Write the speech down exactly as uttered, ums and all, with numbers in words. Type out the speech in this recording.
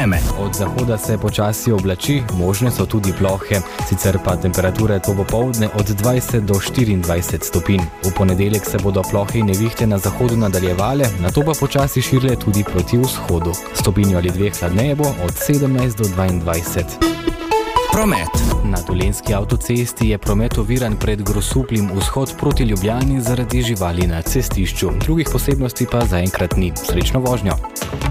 Vreme. Od zahoda se počasi oblači, možne so tudi plohe, sicer pa temperature to popoldne od dvajset do štiriindvajset stopinj. V ponedeljek se bodo plohe in nevihte na zahodu nadaljevale, nato pa počasi širile tudi proti vzhodu. Stopinjo ali dveh hladneje bo od sedemnajst do dvaindvajset. Promet. Na Dolenjski avtocesti je promet oviran pred Grosupljem vzhod proti Ljubljani zaradi živali na cestišču. Drugih posebnosti pa zaenkrat ni. Srečno vožnjo!